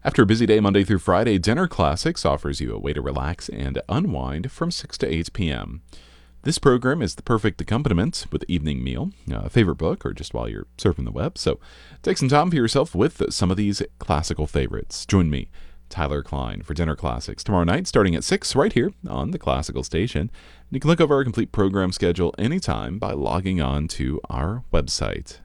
After a busy day Monday through Friday, Dinner Classics offers you a way to relax and unwind from 6 to 8 p.m. This program is the perfect accompaniment with evening meal, a favorite book, or just while you're surfing the web. So take some time for yourself with some of these classical favorites. Join me, Tyler Klein, for Dinner Classics tomorrow night starting at 6 right here on the Classical Station. And you can look over our complete program schedule anytime by logging on to our website.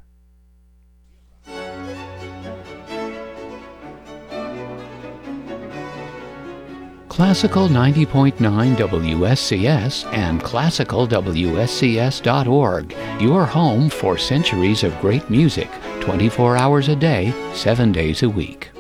Classical 90.9 WSCS and classicalwscs.org, your home for centuries of great music, 24 hours a day, 7 days a week.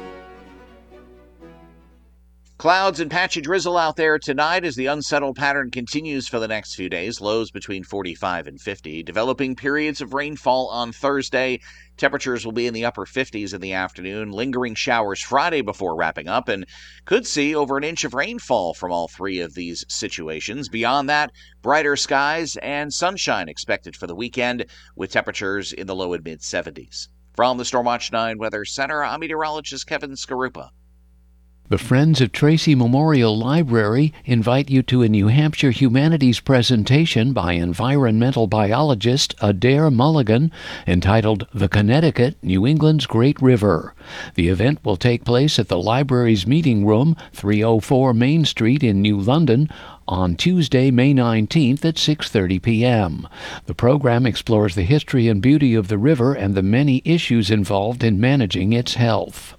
Clouds and patchy drizzle out there tonight as the unsettled pattern continues for the next few days. Lows between 45 and 50. Developing periods of rainfall on Thursday. Temperatures will be in the upper 50s in the afternoon. Lingering showers Friday before wrapping up, and could see over an inch of rainfall from all three of these situations. Beyond that, brighter skies and sunshine expected for the weekend with temperatures in the low and mid 70s. From the Stormwatch 9 Weather Center, I'm meteorologist Kevin Skarupa. The Friends of Tracy Memorial Library invite you to a New Hampshire Humanities presentation by environmental biologist Adair Mulligan entitled The Connecticut, New England's Great River. The event will take place at the library's meeting room, 304 Main Street in New London, on Tuesday, May 19th at 6:30 p.m. The program explores the history and beauty of the river and the many issues involved in managing its health.